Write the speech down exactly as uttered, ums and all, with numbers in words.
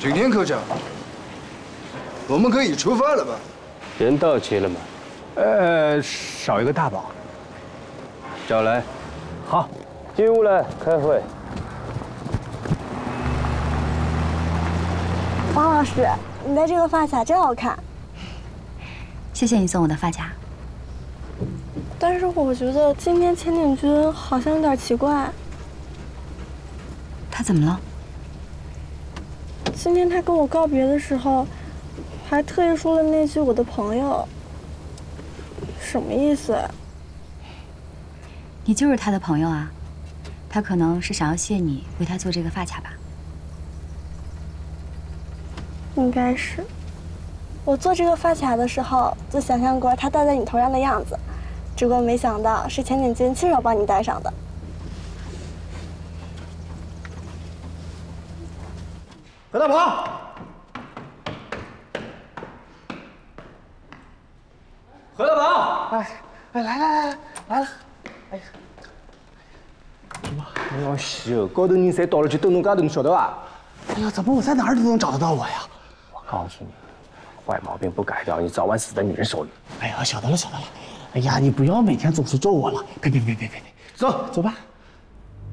景天科长，我们可以出发了吧？ 人到齐了吗？ 呃，少一个大宝。 找来。 好， 进屋来开会。 王老师，你的这个发卡真好看。 谢谢你送我的发卡。 但是我觉得今天千鼎君好像有点奇怪。 他怎么了？ 今天他跟我告别的时候，还特意说了那句“我的朋友”，什么意思？ 你就是他的朋友啊，他可能是想要谢你为他做这个发卡吧。 应该是。我做这个发卡的时候，就想象过他戴在你头上的样子，只不过没想到是千鼎君亲手帮你戴上的。 何大宝，何大宝，哎哎，来来来来来了，哎呀，妈，哎呦西，高头人侪到了，就等侬家头，侬晓得吧？哎呀，怎么我在哪儿都能找得到我呀？ 我告诉你，坏毛病不改掉，你早晚死在女人手里。 哎呀，晓得了晓得了。哎呀，你不要每天总是咒我了，别别别别别别，走走吧。